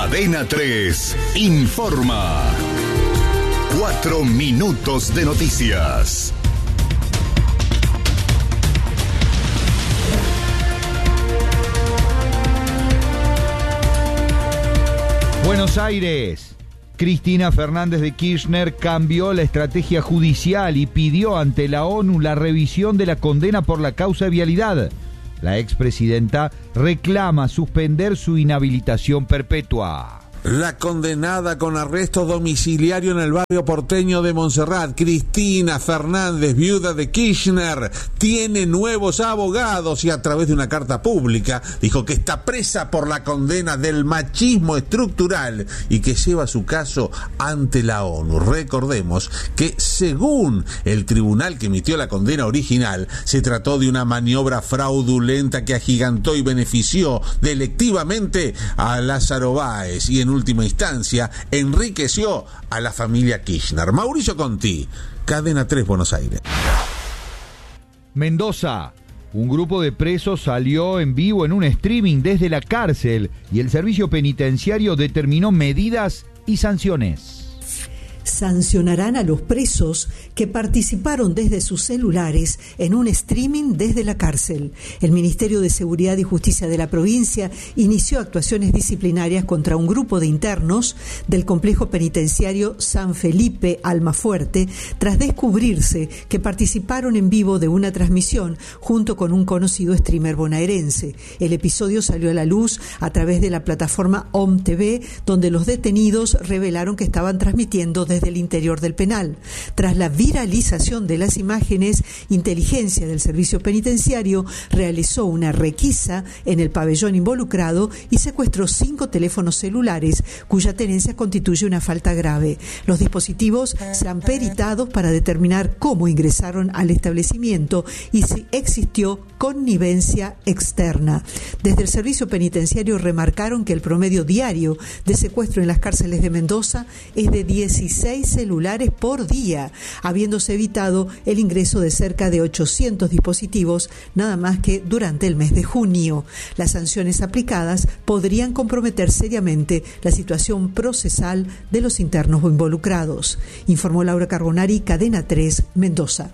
Cadena 3 informa. 4 minutos de noticias. Buenos Aires. Cristina Fernández de Kirchner cambió la estrategia judicial y pidió ante la ONU la revisión de la condena por la causa de vialidad. La expresidenta reclama suspender su inhabilitación perpetua. La condenada con arresto domiciliario en el barrio porteño de Montserrat, Cristina Fernández, viuda de Kirchner, tiene nuevos abogados y a través de una carta pública dijo que está presa por la condena del machismo estructural y que lleva su caso ante la ONU. Recordemos que según el tribunal que emitió la condena original, se trató de una maniobra fraudulenta que agigantó y benefició delictivamente a Lázaro Báez y en última instancia enriqueció a la familia Kirchner. Mauricio Conti, Cadena 3, Buenos Aires. Mendoza. Un grupo de presos salió en vivo en un streaming desde la cárcel y el servicio penitenciario determinó medidas y sanciones. Sancionarán a los presos que participaron desde sus celulares en un streaming desde la cárcel. El Ministerio de Seguridad y Justicia de la provincia inició actuaciones disciplinarias contra un grupo de internos del complejo penitenciario San Felipe Almafuerte tras descubrirse que participaron en vivo de una transmisión junto con un conocido streamer bonaerense. El episodio salió a la luz a través de la plataforma OMTV, donde los detenidos revelaron que estaban transmitiendo desde el interior del penal. Tras la viralización de las imágenes, Inteligencia del Servicio Penitenciario realizó una requisa en el pabellón involucrado y secuestró 5 teléfonos celulares, cuya tenencia constituye una falta grave. Los dispositivos serán peritados para determinar cómo ingresaron al establecimiento y si existió connivencia externa. Desde el Servicio Penitenciario remarcaron que el promedio diario de secuestro en las cárceles de Mendoza es de 16 celulares por día, habiéndose evitado el ingreso de cerca de 800 dispositivos nada más que durante el mes de junio. Las sanciones aplicadas podrían comprometer seriamente la situación procesal de los internos involucrados, informó Laura Carbonari, Cadena 3, Mendoza.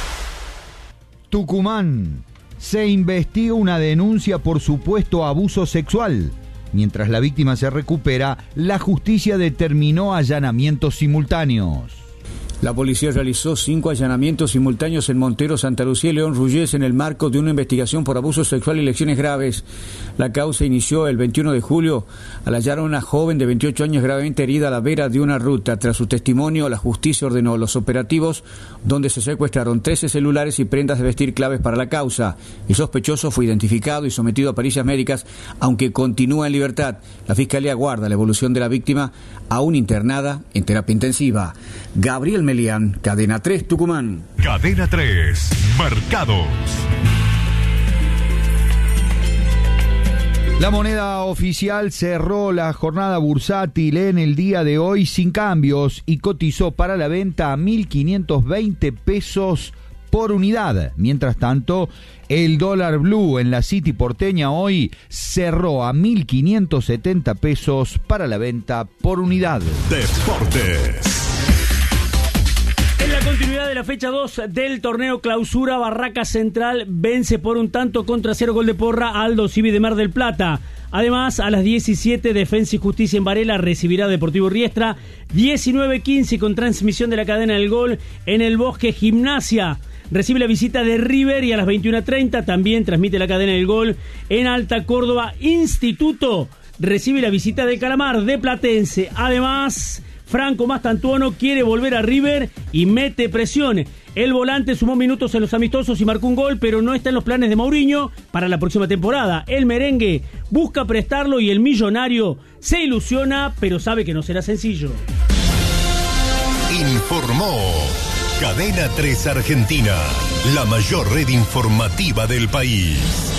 Tucumán. Se investiga una denuncia por supuesto abuso sexual. Mientras la víctima se recupera, la justicia determinó allanamientos simultáneos. La policía realizó 5 allanamientos simultáneos en Montero, Santa Lucía y León Ruyés en el marco de una investigación por abuso sexual y lesiones graves. La causa inició el 21 de julio al hallar a una joven de 28 años gravemente herida a la vera de una ruta. Tras su testimonio, la justicia ordenó los operativos donde se secuestraron 13 celulares y prendas de vestir claves para la causa. El sospechoso fue identificado y sometido a pericias médicas, aunque continúa en libertad. La Fiscalía aguarda la evolución de la víctima, aún internada en terapia intensiva. Gabriel Melián, Cadena 3, Tucumán. Cadena 3, Mercados. La moneda oficial cerró la jornada bursátil en el día de hoy sin cambios y cotizó para la venta a 1.520 pesos por unidad. Mientras tanto, el dólar blue en la City porteña hoy cerró a 1.570 pesos para la venta por unidad. Deportes. En la continuidad de la fecha 2 del torneo Clausura, Barracas Central vence por 1-0 gol de Porra a Aldo Civi de Mar del Plata. Además, a las 17, Defensa y Justicia en Varela recibirá Deportivo Riestra. 19:15 con transmisión de la cadena del gol en el Bosque Gimnasia. Recibe la visita de River y a las 21:30 también transmite la cadena del gol en Alta Córdoba. Instituto recibe la visita de Calamar de Platense. Además, Franco Mastantuono quiere volver a River y mete presión. El volante sumó minutos en los amistosos y marcó un gol, pero no está en los planes de Mourinho para la próxima temporada. El merengue busca prestarlo y el millonario se ilusiona, pero sabe que no será sencillo. Informó Cadena 3 Argentina, la mayor red informativa del país.